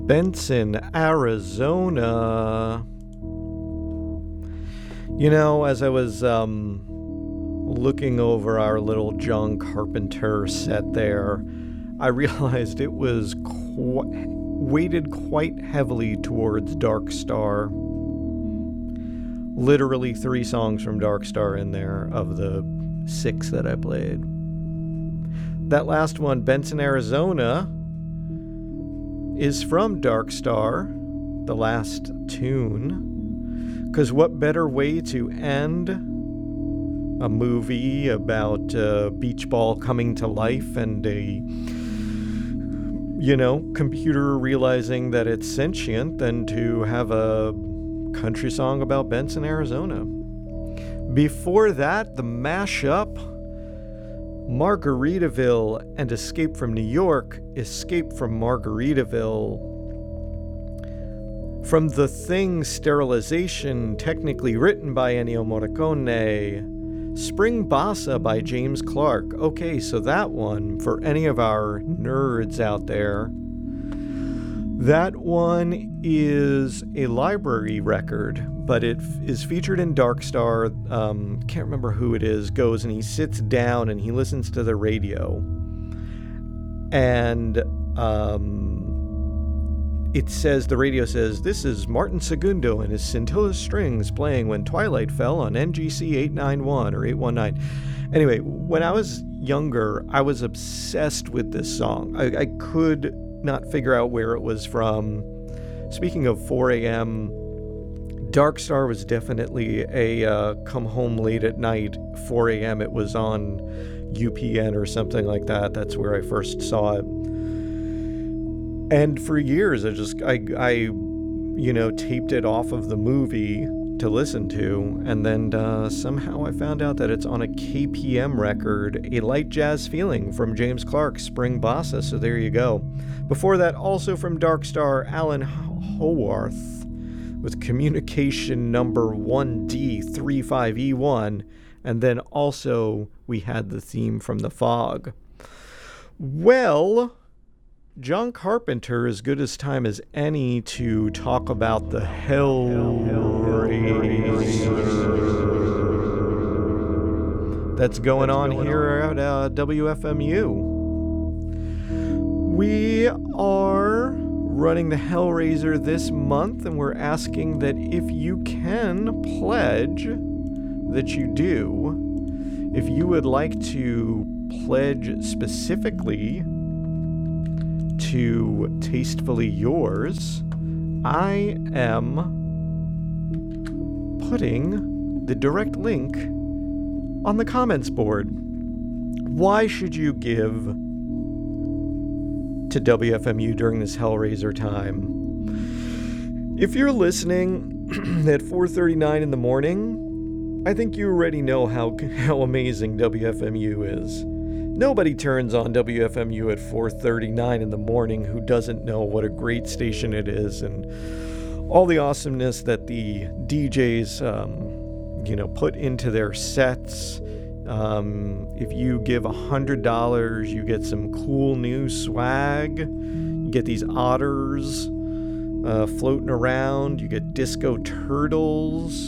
Benson, Arizona. You know, as I was looking over our little John Carpenter set there, I realized it was weighted quite heavily towards Dark Star. Literally 3 songs from Dark Star in there of the 6 that I played. That last one, Benson, Arizona, is from Dark Star, the last tune. Because what better way to end a movie about a beach ball coming to life and a, computer realizing that it's sentient than to have a country song about Benson, Arizona. Before that, the mashup, Margaritaville and Escape from New York, Escape from Margaritaville. From The Thing, Sterilization, technically written by Ennio Morricone. Spring Bossa by James Clark. Okay, so that one, for any of our nerds out there, that one is a library record, but it is featured in Dark Star. Can't remember who it is, goes and he sits down and he listens to the radio. And the radio says, this is Martin Segundo and his Scintilla Strings playing When Twilight Fell on NGC 891 or 819. Anyway, when I was younger, I was obsessed with this song. I could not figure out where it was from. Speaking of 4 a.m., Dark Star was definitely a come home late at night, 4 a.m. It was on UPN or something like that. That's where I first saw it. And for years, I taped it off of the movie to listen to, and then somehow I found out that it's on a KPM record, A Light Jazz Feeling from James Clark, Spring Bossa, so there you go. Before that, also from Dark Star, Alan Howarth with Communication number 1D35E1, and then also we had the theme from The Fog. Well, John Carpenter, as good as time as any to talk about the Hellraiser that's going on here at WFMU. We are running the Hellraiser this month, and we're asking that if you can pledge, that you do. If you would like to pledge specifically to Tastefully Yours, I am putting the direct link on the comments board. Why should you give to WFMU during this Hellraiser time? If you're listening at 4:39 in the morning, I think you already know how amazing WFMU is. Nobody turns on WFMU at 4:39 in the morning who doesn't know what a great station it is and all the awesomeness that the DJs, put into their sets. If you give $100, you get some cool new swag. You get these otters floating around. You get disco turtles.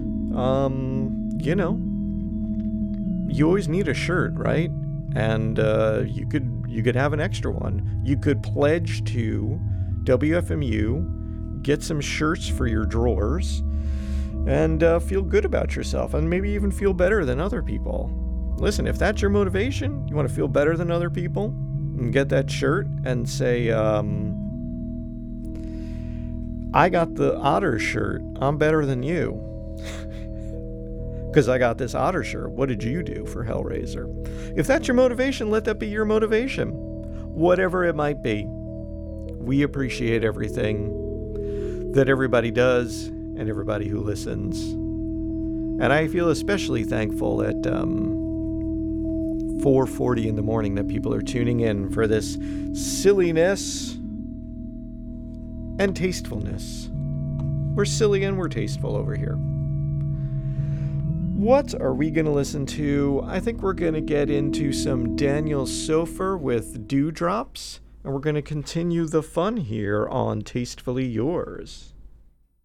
You always need a shirt, right? And you could have an extra one. You could pledge to WFMU, get some shirts for your drawers, and feel good about yourself, and maybe even feel better than other people. Listen, if that's your motivation, you want to feel better than other people, and get that shirt and say, I got the Otter shirt. I'm better than you. Because I got this Otter shirt. What did you do for Hellraiser? If that's your motivation, let that be your motivation. Whatever it might be. We appreciate everything that everybody does and everybody who listens. And I feel especially thankful at 4:40 in the morning that people are tuning in for this silliness and tastefulness. We're silly and we're tasteful over here. What are we going to listen to? I think we're going to get into some Daniel Sofer with Dewdrops. and we're going to continue the fun here on Tastefully Yours.